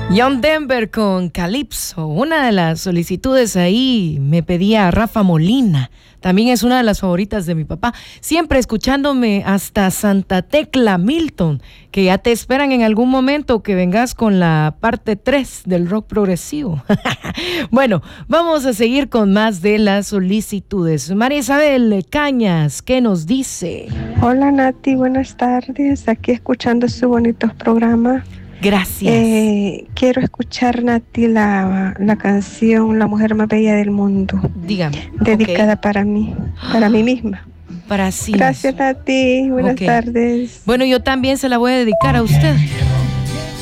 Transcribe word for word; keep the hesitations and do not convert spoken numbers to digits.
John Denver con Calypso. Una de las solicitudes ahí me pedía Rafa Molina. También es una de las favoritas de mi papá. Siempre escuchándome hasta Santa Tecla, Milton, que ya te esperan en algún momento que vengas con la parte tres del rock progresivo. Bueno, vamos a seguir con más de las solicitudes. María Isabel Cañas, ¿qué nos dice? Hola Nati, buenas tardes. Aquí escuchando su bonito programa. Gracias. Eh, quiero escuchar, Nati, la, la canción La Mujer Más Bella del Mundo. Dígame. Dedicada Okay. para mí, para mí misma. Para sí. Gracias, Nati. Buenas Okay. tardes. Bueno, yo también se la voy a dedicar a usted.